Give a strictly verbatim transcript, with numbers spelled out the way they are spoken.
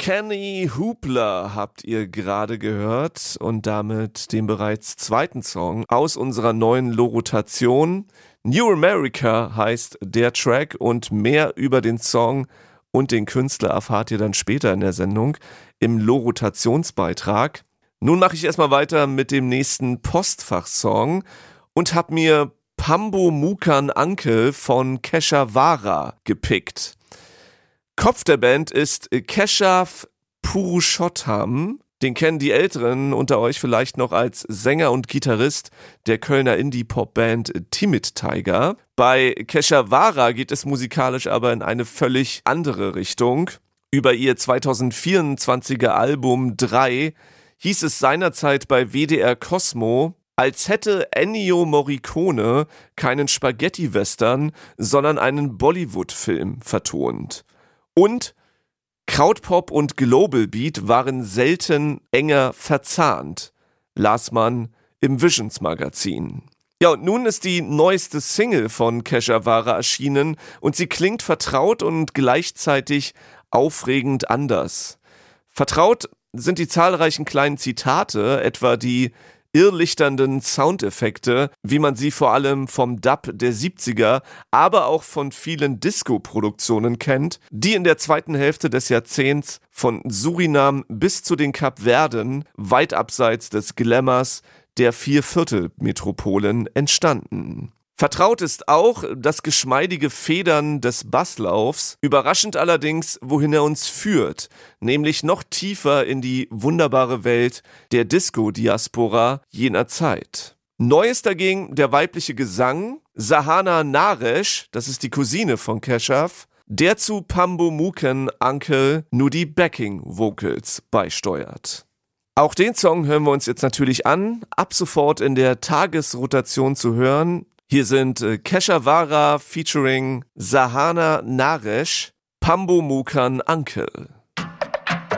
Kenny Hoopla habt ihr gerade gehört und damit den bereits zweiten Song aus unserer neuen Lo-Rotation. New America heißt der Track und mehr über den Song und den Künstler erfahrt ihr dann später in der Sendung im Lo-Rotationsbeitrag. Nun mache ich erstmal weiter mit dem nächsten Postfach-Song und habe mir Pambo Mukan Uncle von Keshavara gepickt. Kopf der Band ist Keshav Purushottam. Den kennen die Älteren unter euch vielleicht noch als Sänger und Gitarrist der Kölner Indie-Pop-Band Timid Tiger. Bei Keshavara geht es musikalisch aber in eine völlig andere Richtung. Über ihr zweitausendvierundzwanziger Album drei hieß es seinerzeit bei W D R Cosmo, als hätte Ennio Morricone keinen Spaghetti-Western, sondern einen Bollywood-Film vertont. Und Krautpop und Global Beat waren selten enger verzahnt, las man im Visions Magazin. Ja, und nun ist die neueste Single von Keshavara erschienen und sie klingt vertraut und gleichzeitig aufregend anders. Vertraut sind die zahlreichen kleinen Zitate, etwa die irrlichternden Soundeffekte, wie man sie vor allem vom Dub der siebziger, aber auch von vielen Disco-Produktionen kennt, die in der zweiten Hälfte des Jahrzehnts von Surinam bis zu den Kapverden, weit abseits des Glamours der Vierviertel-Metropolen entstanden. Vertraut ist auch das geschmeidige Federn des Basslaufs, überraschend allerdings, wohin er uns führt, nämlich noch tiefer in die wunderbare Welt der Disco-Diaspora jener Zeit. Neu ist dagegen der weibliche Gesang, Sahana Naresh, das ist die Cousine von Keshav, der zu Pambo Mukan Uncle nur die Backing-Vocals beisteuert. Auch den Song hören wir uns jetzt natürlich an, ab sofort in der Tagesrotation zu hören. Hier sind äh, Keshavara featuring Sahana Naresh, Pambo Mukan Uncle.